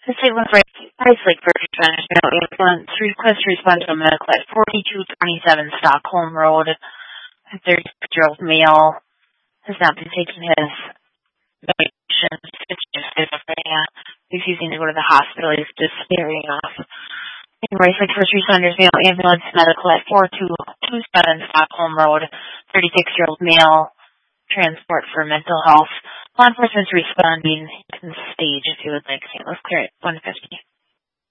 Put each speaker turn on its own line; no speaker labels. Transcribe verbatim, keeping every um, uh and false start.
The state was right. Price Lake First Responders now ambulance request to respond to a medical at forty-two twenty-seven Stockholm Road. A thirty-six-year-old male has not been taking his medication. Schizophrenia. Refusing to go to the hospital. He's just staring off. In Price Lake First Responders now ambulance medical at forty-two twenty-seven Stockholm Road. thirty-six-year-old male. Transport for mental health. Law enforcement's responding. You can stage if you would like. Saint Louis clear at one fifty.